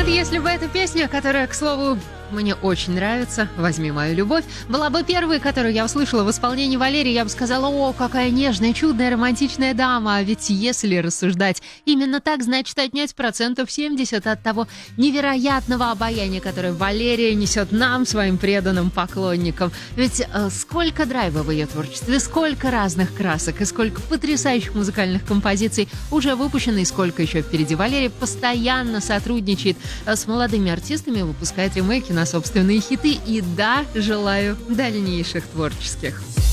Вот если бы эта песня, которая, к слову, мне очень нравится, «Возьми мою любовь», была бы первой, которую я услышала в исполнении Валерии, я бы сказала: о, какая нежная, чудная, романтичная дама. А ведь если рассуждать именно так, значит отнять 70% от того невероятного обаяния, которое Валерия несет нам, своим преданным поклонникам. Ведь сколько драйва в ее творчестве, сколько разных красок и сколько потрясающих музыкальных композиций уже выпущено, и сколько еще впереди. Валерия постоянно сотрудничает с молодыми артистами, выпускает ремейки на собственные хиты. И да, желаю дальнейших творческих.